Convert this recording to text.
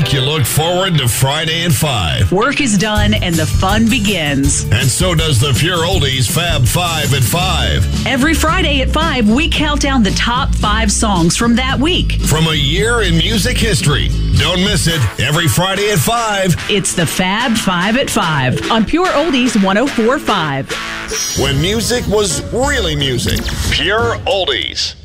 week, you look forward to Friday at 5. Work is done and the fun begins. And so does the Pure Oldies Fab 5 at 5. Every Friday at 5, we count down the top 5 songs from that week. From a year in music history. Don't miss it. Every Friday at 5. It's the Fab 5 at 5 on Pure Oldies 104.5. When music was really music. Pure Oldies.